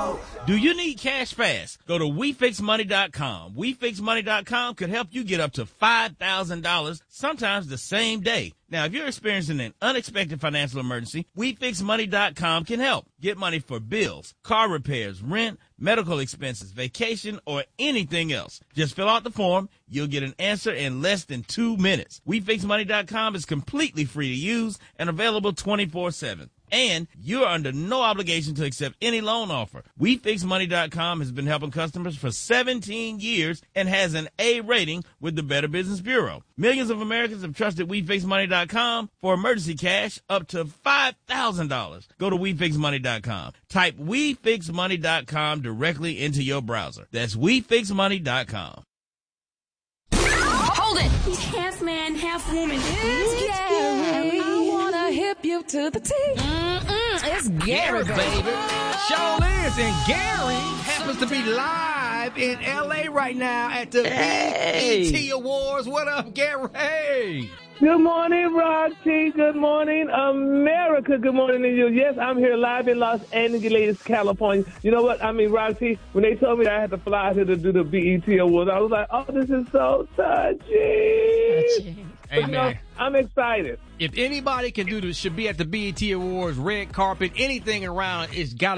Do you need cash fast? Go to WeFixMoney.com. WeFixMoney.com could help you get up to $5,000, sometimes the same day. Now, if you're experiencing an unexpected financial emergency, WeFixMoney.com can help. Get money for bills, car repairs, rent, medical expenses, vacation, or anything else. Just fill out the form. You'll get an answer in less than 2 minutes. WeFixMoney.com is completely free to use and available 24/7. And you're under no obligation to accept any loan offer. WeFixMoney.com has been helping customers for 17 years and has an A rating with the Better Business Bureau. Millions of Americans have trusted WeFixMoney.com for emergency cash up to $5,000. Go to WeFixMoney.com. Type WeFixMoney.com directly into your browser. That's WeFixMoney.com. Hold it! He's half man, half woman. It's Gary. I wanna hip you to the T. It's Gary, baby. Show is, and Gary happens to be live in L.A. right now at the BET Awards. What up, Gary? Good morning, Roxy. Good morning, America. Good morning to you. Yes, I'm here live in Los Angeles, California. You know what? I mean, Roxy, when they told me that I had to fly here to do the BET Awards, I was like, oh, this is so touching. Hey, But, man. I'm excited. If anybody can do this, should be at the BET Awards, red carpet, anything around, it's got